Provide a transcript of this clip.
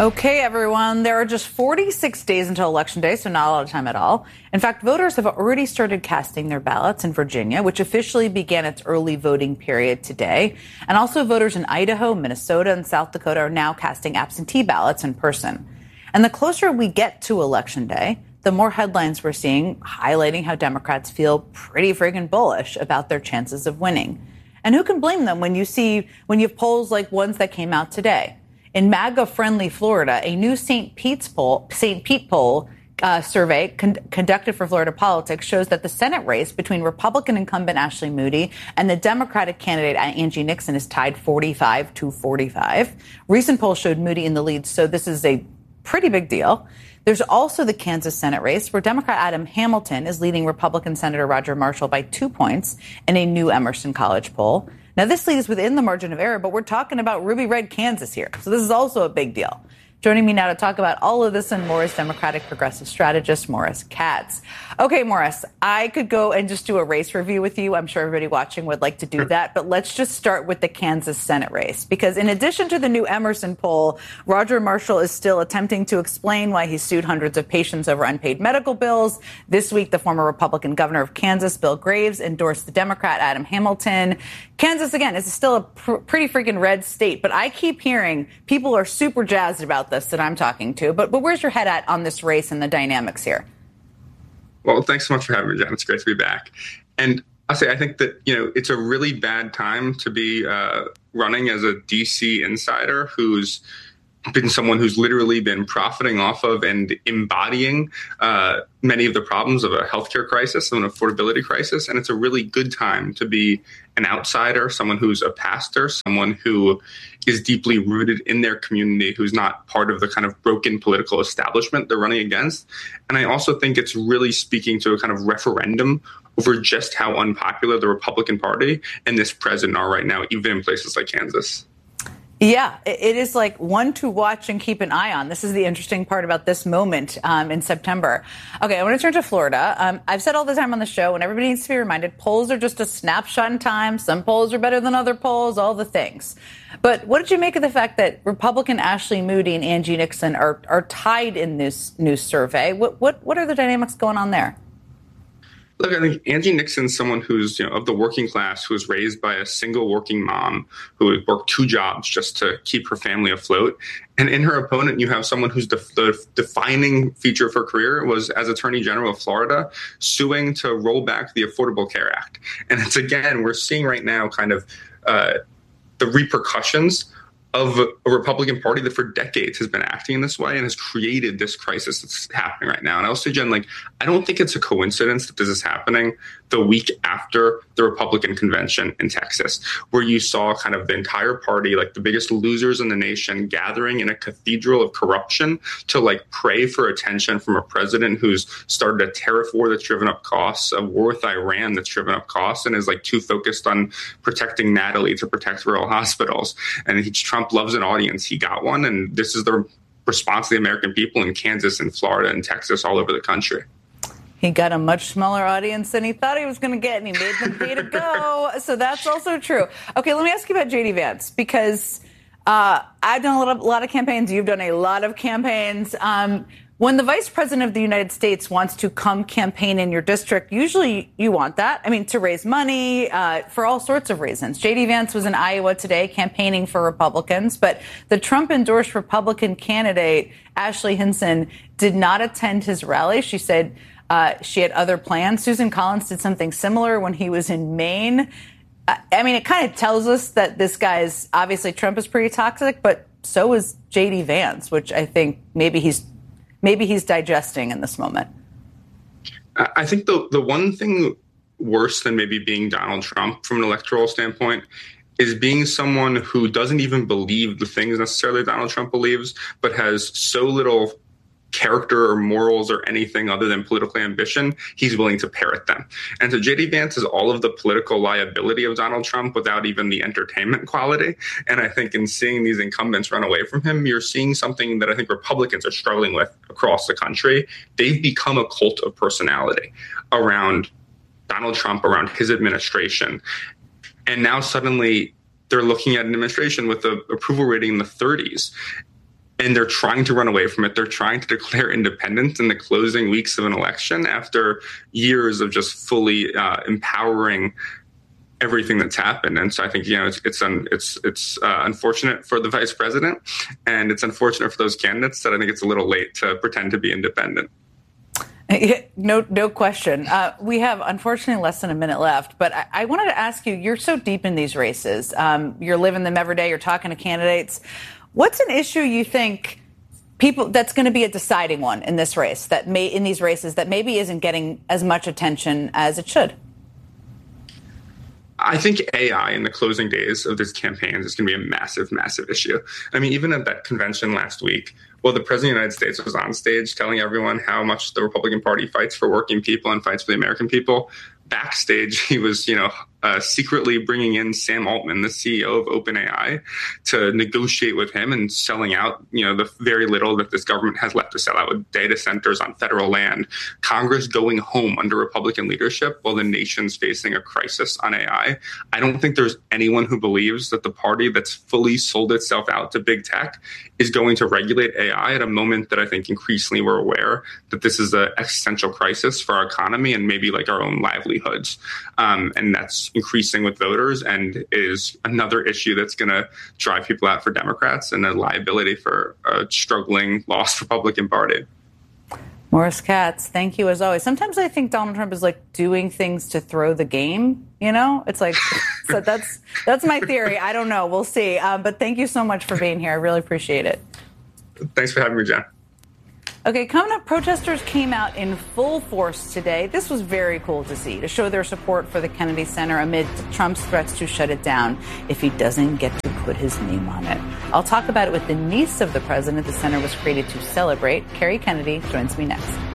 Okay, everyone, there are just 46 days until Election Day, so not a lot of time at all. In fact, voters have already started casting their ballots in Virginia, which officially began its early voting period today. And also voters in Idaho, Minnesota, and South Dakota are now casting absentee ballots in person. And the closer we get to Election Day, the more headlines we're seeing highlighting how Democrats feel pretty friggin' bullish about their chances of winning. And who can blame them when you have polls like ones that came out today? In MAGA-friendly Florida, a new St. Pete poll survey conducted for Florida Politics shows that the Senate race between Republican incumbent Ashley Moody and the Democratic candidate Angie Nixon is tied 45-45. Recent polls showed Moody in the lead, so this is a pretty big deal. There's also the Kansas Senate race where Democrat Adam Hamilton is leading Republican Senator Roger Marshall by 2 points in a new Emerson College poll. Now, this lead is within the margin of error, but we're talking about ruby red Kansas here. So this is also a big deal. Joining me now to talk about all of this and more is Democratic progressive strategist Morris Katz. Okay, Morris, I could go and just do a race review with you. I'm sure everybody watching would like to do that. But let's just start with the Kansas Senate race, because in addition to the new Emerson poll, Roger Marshall is still attempting to explain why he sued hundreds of patients over unpaid medical bills. This week, the former Republican governor of Kansas, Bill Graves, endorsed the Democrat Adam Hamilton. Kansas, again, is still a pretty freaking red state, but I keep hearing people are super jazzed about this that I'm talking to. But where's your head at on this race and the dynamics here? Well, thanks so much for having me, Jen. It's great to be back. And I'll say I think that, it's a really bad time to be running as a D.C. insider who's been someone who's literally been profiting off of and embodying many of the problems of a healthcare crisis, an affordability crisis. And it's a really good time to be an outsider, someone who's a pastor, someone who is deeply rooted in their community, who's not part of the kind of broken political establishment they're running against. And I also think it's really speaking to a kind of referendum over just how unpopular the Republican Party and this president are right now, even in places like Kansas. Yeah, it is like one to watch and keep an eye on. This is the interesting part about this moment in September. Okay, I want to turn to Florida. I've said all the time on the show, and everybody needs to be reminded, polls are just a snapshot in time. Some polls are better than other polls, all the things. But what did you make of the fact that Republican Ashley Moody and Angie Nixon are tied in this new survey? What are the dynamics going on there? Look, I think Angie Nixon's someone who's of the working class, who was raised by a single working mom who worked 2 jobs just to keep her family afloat. And in her opponent, you have someone who's the defining feature of her career was as Attorney General of Florida, suing to roll back the Affordable Care Act. And it's, again, we're seeing right now kind of the repercussions of a Republican Party that for decades has been acting in this way and has created this crisis that's happening right now. And I'll say, Jen, I don't think it's a coincidence that this is happening the week after the Republican convention in Texas, where you saw kind of the entire party, like the biggest losers in the nation, gathering in a cathedral of corruption to pray for attention from a president who's started a tariff war that's driven up costs, a war with Iran that's driven up costs, and is too focused on protecting Natalie to protect rural hospitals. And Trump loves an audience. He got one. And this is the response to the American people in Kansas and Florida and Texas, all over the country. He got a much smaller audience than he thought he was going to get, and he made them pay to go. So that's also true. Okay, let me ask you about J.D. Vance, because I've done a lot of campaigns. You've done a lot of campaigns. When the vice president of the United States wants to come campaign in your district, usually you want that. I mean, to raise money for all sorts of reasons. J.D. Vance was in Iowa today campaigning for Republicans, but the Trump-endorsed Republican candidate, Ashley Hinson, did not attend his rally. She said she had other plans. Susan Collins did something similar when he was in Maine. I mean, it kind of tells us that this guy's, obviously Trump is pretty toxic, but so is J.D. Vance, which I think maybe he's digesting in this moment. I think the one thing worse than maybe being Donald Trump from an electoral standpoint is being someone who doesn't even believe the things necessarily Donald Trump believes, but has so little character or morals or anything other than political ambition, he's willing to parrot them. And so J.D. Vance is all of the political liability of Donald Trump without even the entertainment quality. And I think in seeing these incumbents run away from him, you're seeing something that I think Republicans are struggling with across the country. They've become a cult of personality around Donald Trump, around his administration. And now suddenly they're looking at an administration with an approval rating in the 30s. and they're trying to run away from it. They're trying to declare independence in the closing weeks of an election after years of just fully empowering everything that's happened. And so I think, it's unfortunate for the vice president, and it's unfortunate for those candidates that I think it's a little late to pretend to be independent. No question. We have, unfortunately, less than a minute left. But I wanted to ask you, you're so deep in these races. You're living them every day. You're talking to candidates. What's an issue you think that's going to be a deciding one in this race, in these races that maybe isn't getting as much attention as it should? I think AI in the closing days of these campaigns is going to be a massive, massive issue. I mean, even at that convention last week, the President of the United States was on stage telling everyone how much the Republican Party fights for working people and fights for the American people. Backstage, he was, secretly bringing in Sam Altman, the CEO of OpenAI, to negotiate with him and selling out, the very little that this government has left to sell out with data centers on federal land. Congress going home under Republican leadership while the nation's facing a crisis on AI. I don't think there's anyone who believes that the party that's fully sold itself out to big tech is going to regulate AI at a moment that I think increasingly we're aware that this is an existential crisis for our economy and maybe like our own livelihoods. And that's increasing with voters and is another issue that's going to drive people out for Democrats and a liability for a struggling, lost Republican Party. Morris Katz, thank you as always. Sometimes I think Donald Trump is like doing things to throw the game. It's like, so that's my theory. I don't know. We'll see. But thank you so much for being here. I really appreciate it. Thanks for having me, Jen. Okay, coming up, protesters came out in full force today. This was very cool to see, to show their support for the Kennedy Center amid Trump's threats to shut it down if he doesn't get to put his name on it. I'll talk about it with the niece of the president the center was created to celebrate. Kerry Kennedy joins me next.